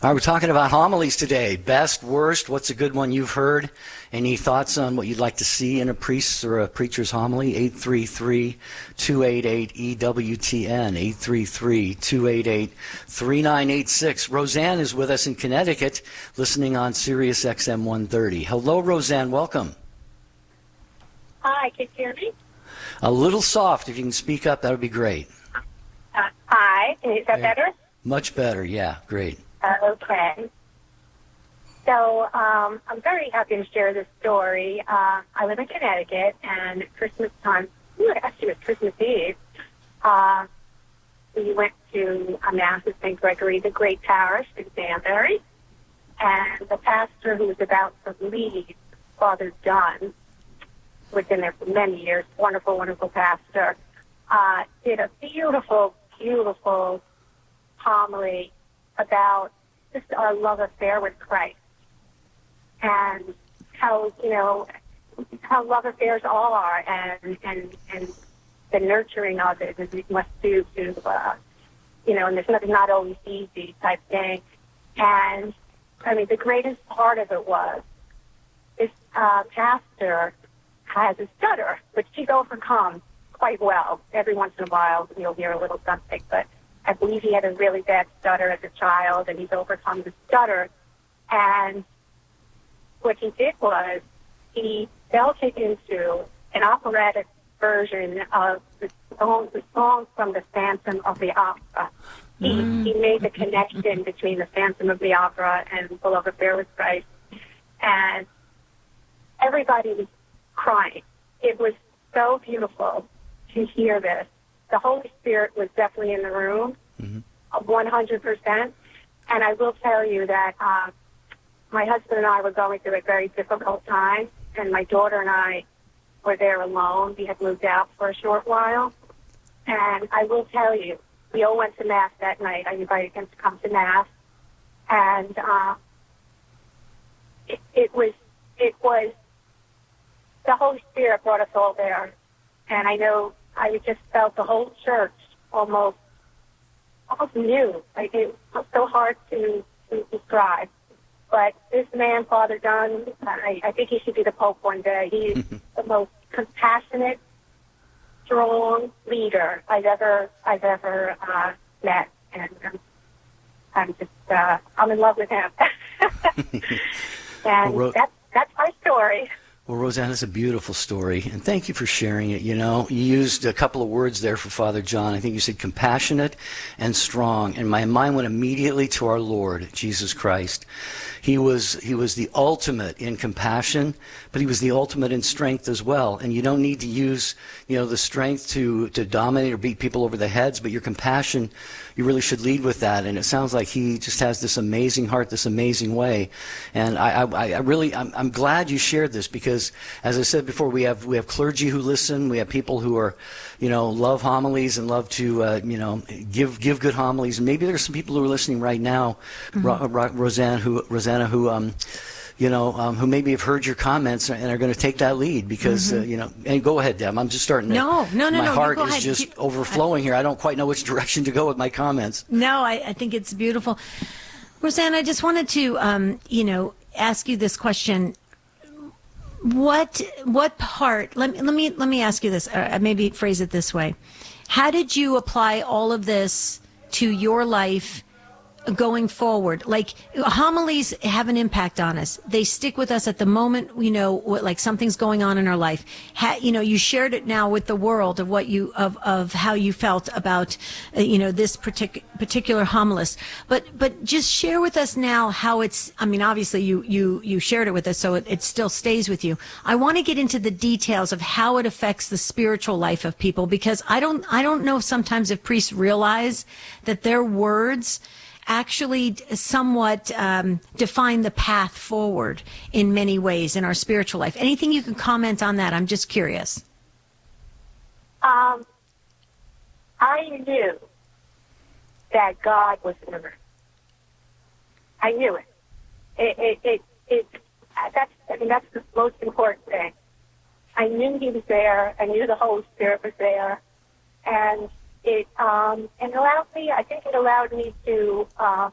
All right, we're talking about homilies today. Best, worst, what's a good one you've heard? Any thoughts on what you'd like to see in a priest's or a preacher's homily? 833-288-EWTN, 833-288-3986. Roseanne is with us in Connecticut, listening on Sirius XM 130. Hello, Roseanne. Welcome. Hi, can you hear me? A little soft. If you can speak up, that would be great. Hi, is that better? Much better, yeah. Great. Okay. So I'm very happy to share this story. I live in Connecticut, and at Christmas time, actually it was Christmas Eve, we went to a Mass at St. Gregory the Great Parish in Danbury, and the pastor who was about to leave, Father John, who had been there for many years, wonderful, wonderful pastor, did a beautiful, beautiful homily about just our love affair with Christ and how, how love affairs are and the nurturing of it as we must do to, and there's not always easy type thing. And, I mean, the greatest part of it was this pastor has a stutter, which he's overcome quite well. Every once in a while you'll hear a little something, but I believe he had a really bad stutter as a child, and he's overcome the stutter. And what he did was he fell into an operatic version of the song from the Phantom of the Opera. He made the connection between the Phantom of the Opera and The Love Affair with Christ, and everybody was crying. It was so beautiful to hear this. The Holy Spirit was definitely in the room, 100%. And I will tell you that my husband and I were going through a very difficult time, and my daughter and I were there alone. We had moved out for a short while. And I will tell you, we all went to Mass that night. I invited him to come to Mass. And it was the Holy Spirit brought us all there. And I know I just felt the whole church almost knew. Like, it was so hard to describe. But this man, Father John, I think he should be the Pope one day. He's the most compassionate, strong leader I've ever met, and I'm in love with him. And that's my story. Well, Roseanne, that's a beautiful story, and thank you for sharing it. You used a couple of words there for Father John. I think you said compassionate and strong, and my mind went immediately to our Lord, Jesus Christ. He was the ultimate in compassion, but he was the ultimate in strength as well. And you don't need to use, the strength to dominate or beat people over the heads, but your compassion, you really should lead with that. And it sounds like he just has this amazing heart, this amazing way. And I'm glad you shared this, because as I said before, we have clergy who listen, we have people who are, love homilies and love to, give good homilies. And maybe there's some people who are listening right now, Rosanna, who maybe have heard your comments and are going to take that lead, because, and go ahead, Deb. I'm just starting to... No. My heart is just overflowing here. I don't quite know which direction to go with my comments. No, I think it's beautiful. Roseanne, I just wanted to, ask you this question. What part, let me ask you this, or maybe phrase it this way. How did you apply all of this to your life going forward? Like, homilies have an impact on us. They stick with us at the moment, like something's going on in our life. You shared it now with the world of what of how you felt about, this particular homilist. But just share with us now how it's, obviously you shared it with us, so it still stays with you. I want to get into the details of how it affects the spiritual life of people, because I don't know sometimes if priests realize that their words actually somewhat define the path forward in many ways in our spiritual life. Anything you can comment on that? I'm just curious. I knew that God was in the room. I knew it. That's the most important thing. I knew he was there. I knew the Holy Spirit was there, and it allowed me. I think it allowed me to